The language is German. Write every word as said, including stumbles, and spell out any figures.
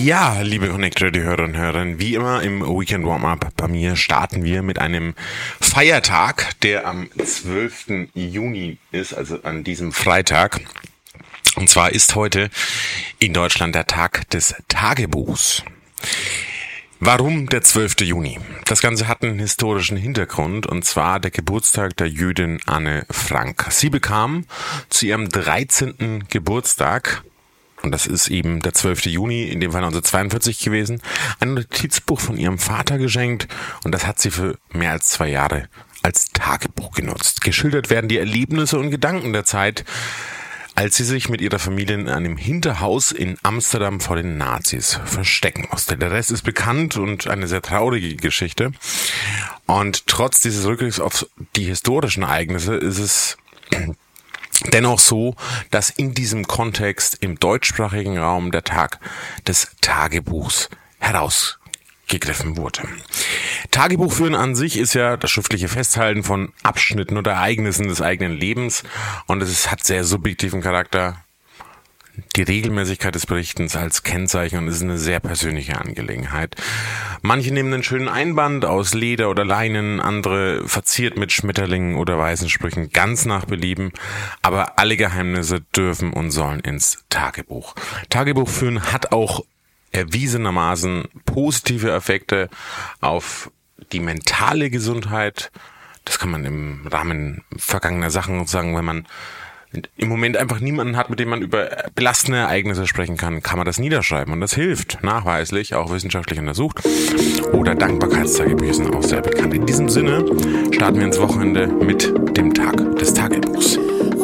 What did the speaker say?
Ja, liebe Connector, die Hörerinnen und Hörer, wie immer im Weekend Warm-Up bei mir starten wir mit einem Feiertag, der am zwölften Juni ist, also an diesem Freitag. Und zwar ist heute in Deutschland der Tag des Tagebuchs. Warum der zwölfte Juni? Das Ganze hat einen historischen Hintergrund, und zwar der Geburtstag der Jüdin Anne Frank. Sie bekam zu ihrem dreizehnten Geburtstag, und das ist eben der zwölfte Juni, in dem Fall neunzehnhundertzweiundvierzig gewesen, ein Notizbuch von ihrem Vater geschenkt, und das hat sie für mehr als zwei Jahre als Tagebuch genutzt. Geschildert werden die Erlebnisse und Gedanken der Zeit, als sie sich mit ihrer Familie in einem Hinterhaus in Amsterdam vor den Nazis verstecken musste. Der Rest ist bekannt und eine sehr traurige Geschichte. Und trotz dieses Rückgriffs auf die historischen Ereignisse ist es dennoch so, dass in diesem Kontext im deutschsprachigen Raum der Tag des Tagebuchs herausgegriffen wurde. Tagebuchführen an sich ist ja das schriftliche Festhalten von Abschnitten oder Ereignissen des eigenen Lebens, und es hat sehr subjektiven Charakter. Die Regelmäßigkeit des Berichtens als Kennzeichen, und es ist eine sehr persönliche Angelegenheit. Manche nehmen einen schönen Einband aus Leder oder Leinen, andere verziert mit Schmetterlingen oder weißen Sprüchen, ganz nach Belieben, aber alle Geheimnisse dürfen und sollen ins Tagebuch. Tagebuchführen hat auch erwiesenermaßen positive Effekte auf die mentale Gesundheit. Das kann man im Rahmen vergangener Sachen sagen, wenn man im Moment einfach niemanden hat, mit dem man über belastende Ereignisse sprechen kann, kann man das niederschreiben, und das hilft nachweislich, auch wissenschaftlich untersucht. Oder Dankbarkeitstagebücher sind auch sehr bekannt. In diesem Sinne starten wir ins Wochenende mit dem Tag des Tagebuchs.